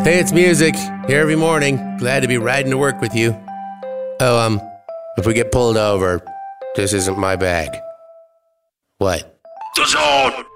Hey, it's Music, here every morning. Glad to be riding to work with you. Oh, if we get pulled over, this isn't my bag. What? The Zone!